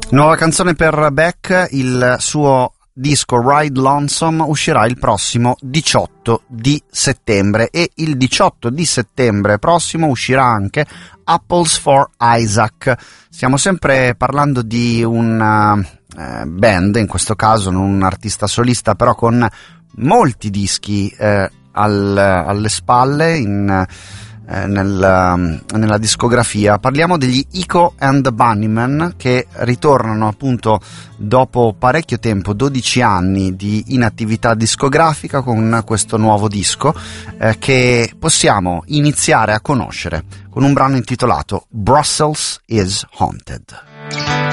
Nuova canzone per Beck, il suo disco Ride Lonesome uscirà il prossimo 18 di settembre e il 18 di settembre prossimo uscirà anche Apples for Isaac. Stiamo sempre parlando di una band, in questo caso non un artista solista, però con molti dischi alle spalle nella discografia. Parliamo degli Echo and the Bunnymen, che ritornano appunto dopo parecchio tempo, 12 anni di inattività discografica, con questo nuovo disco che possiamo iniziare a conoscere con un brano intitolato Brussels is Haunted.